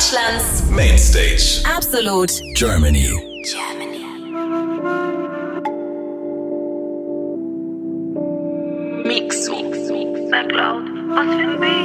Deutschlands Mainstage. Absolut Germany. Mix. Sag laut, was für ein Beat.